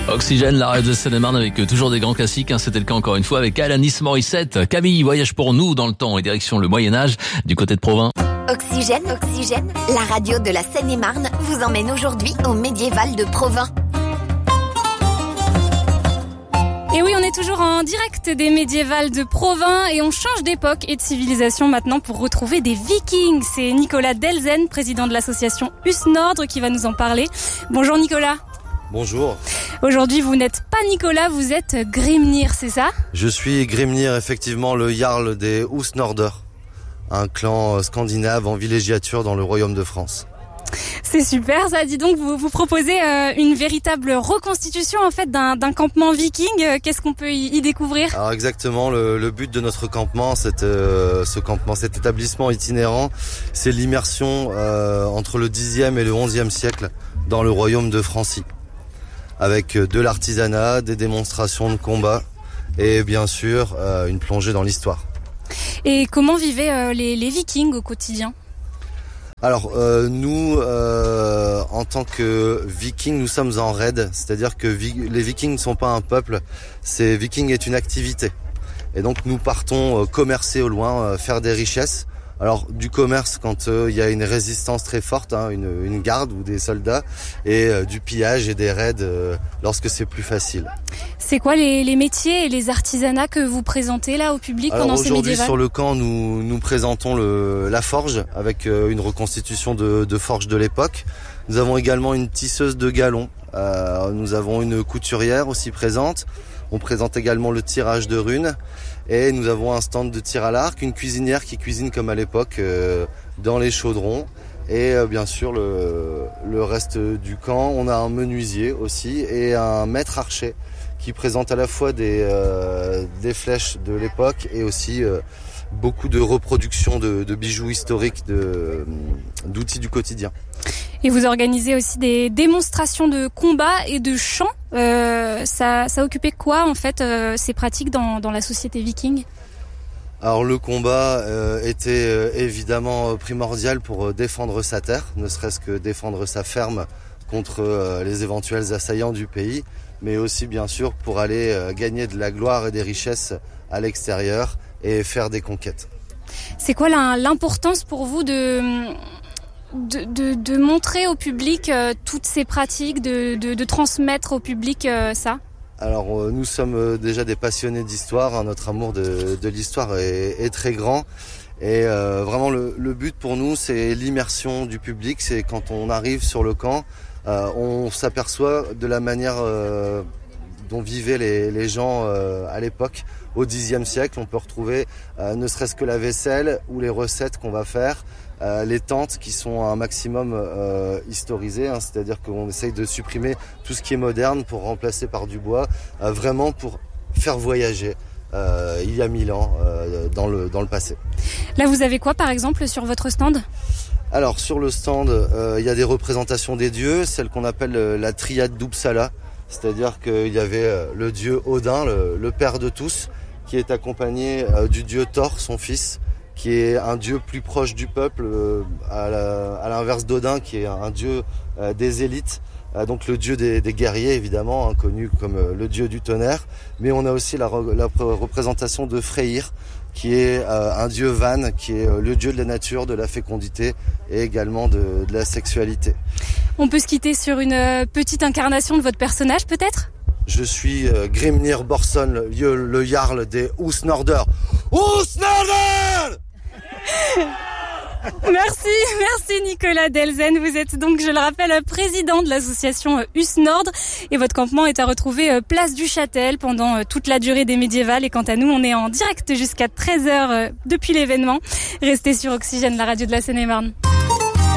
Oxygène, la radio de Seine-et-Marne avec toujours des grands classiques. C'était le cas encore une fois avec Alanis Morissette. Camille voyage pour nous dans le temps et direction le Moyen-Âge du côté de Provins. Oxygène, la radio de la Seine-et-Marne vous emmène aujourd'hui au médiéval de Provins. Et oui, on est toujours en direct des médiévals de Provins et on change d'époque et de civilisation maintenant pour retrouver des vikings. C'est Nicolas Delzen, président de l'association Usnordre, qui va nous en parler. Bonjour Nicolas. Bonjour. Aujourd'hui, vous n'êtes pas Nicolas, vous êtes Grimnir, c'est ça ? Je suis Grimnir, effectivement, le jarl des Usnordr, un clan scandinave en villégiature dans le royaume de France. C'est super ça, dis donc, vous proposez une véritable reconstitution en fait d'un campement viking. Qu'est-ce qu'on peut y découvrir ? Alors exactement, le but de notre campement, cet établissement itinérant, c'est l'immersion entre le 10e et le 11e siècle dans le royaume de Francie, avec de l'artisanat, des démonstrations de combat et bien sûr une plongée dans l'histoire. Et comment vivaient les vikings au quotidien ? Alors nous, en tant que vikings, nous sommes en raid, c'est-à-dire que les vikings ne sont pas un peuple, viking est une activité. Et donc nous partons commercer au loin, faire des richesses. Alors du commerce quand il y a une résistance très forte, une garde ou des soldats, et du pillage et des raids lorsque c'est plus facile. C'est quoi les métiers et les artisanats que vous présentez là au public pendant ces médiévals ? Aujourd'hui sur le camp, nous présentons la forge avec une reconstitution de forge de l'époque. Nous avons également une tisseuse de galons. Nous avons une couturière aussi présente. On présente également le tirage de runes. Et nous avons un stand de tir à l'arc, une cuisinière qui cuisine comme à l'époque dans les chaudrons. Et bien sûr le reste du camp, on a un menuisier aussi et un maître archer qui présente à la fois des flèches de l'époque et aussi beaucoup de reproductions de bijoux historiques, d'outils du quotidien. Et vous organisez aussi des démonstrations de combat et de chant. Ça occupait quoi en fait ces pratiques dans la société viking ? Alors le combat était évidemment primordial pour défendre sa terre, ne serait-ce que défendre sa ferme contre les éventuels assaillants du pays, mais aussi bien sûr pour aller gagner de la gloire et des richesses à l'extérieur et faire des conquêtes. C'est quoi l'importance pour vous de montrer au public toutes ces pratiques, de transmettre au public ça ? Alors nous sommes déjà des passionnés d'histoire, notre amour de l'histoire est très grand et vraiment le but pour nous c'est l'immersion du public, c'est quand on arrive sur le camp, on s'aperçoit de la manière dont vivaient les gens à l'époque. Au Xe siècle, on peut retrouver ne serait-ce que la vaisselle ou les recettes qu'on va faire, les tentes qui sont un maximum historisées, c'est-à-dire qu'on essaye de supprimer tout ce qui est moderne pour remplacer par du bois, vraiment pour faire voyager il y a 1000 ans dans le passé. Là, vous avez quoi par exemple sur votre stand ? Alors sur le stand, il y a des représentations des dieux, celle qu'on appelle la triade d'Uppsala, c'est-à-dire qu'il y avait le dieu Odin, le père de tous, qui est accompagné du dieu Thor, son fils, qui est un dieu plus proche du peuple, à l'inverse d'Odin, qui est un dieu des élites, donc le dieu des guerriers évidemment, connu comme le dieu du tonnerre, mais on a aussi la représentation de Freyr, qui est un dieu Van, qui est le dieu de la nature, de la fécondité et également de la sexualité. On peut se quitter sur une petite incarnation de votre personnage peut-être ? Je suis Grimnir Borson, le jarl des Usnordr. Usnordr ! Merci Nicolas Delzen. Vous êtes donc, je le rappelle, président de l'association Usnordre et votre campement est à retrouver place du Châtel pendant toute la durée des médiévals. Et quant à nous, on est en direct jusqu'à 13h depuis l'événement. Restez sur Oxygène, la radio de la Seine-et-Marne.